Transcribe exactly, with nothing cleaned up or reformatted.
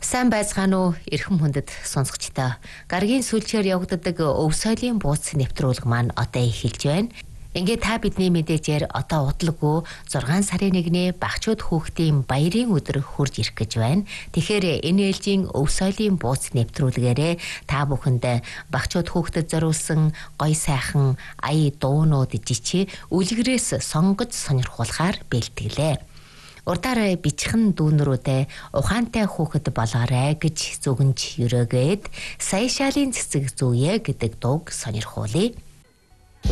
Сайн байцгаана уу эрхэм хүндэт сонсогчдоо. Гаргийн сүлжээр явагддаг өв соёлын бууц нэвтрүүлэг маань одоо эхэлж байна. Ингээд та бидний мэдээжээр одоо удалгүй зургаан сарын нэгний багчууд хүүхдийн баярын өдөр хурж ирэх гэж байна. Тэгэхээр энэ ээлжийн өв соёлын бууц нэвтрүүлгээрээ та бүхэнд багчууд хүүхдэд зориулсан гоё сайхан ая дуунууд жичи үлгэрээс сонгож сонирхуулахаар бэлтгэлээ. Урдаараа бичхэн дүүнрүүдээ ухаантай хүүхэд болгоорой гэж зүгэнж өрөөгөөд сая шалын цэцэг зүүе гэдэг дууг сонирхуулъя.